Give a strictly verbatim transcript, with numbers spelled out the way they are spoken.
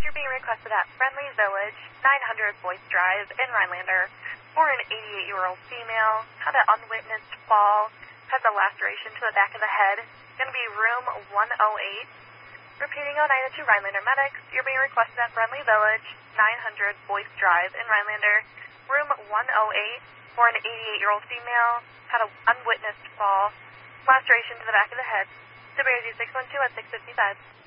you're being requested at Friendly Village, nine hundred Boyce Drive in Rhinelander for an eighty-eight-year-old female. Had an unwitnessed fall. Has a laceration to the back of the head. Going to be room one oh eight. Repeating on nine oh two Rhinelander Medics, you're being requested at Friendly Village, nine hundred Boyce Drive in Rhinelander, room one oh eight for an eighty-eight-year-old female. Had an unwitnessed fall. Laceration to the back of the head. Severity six one two at six fifty-five.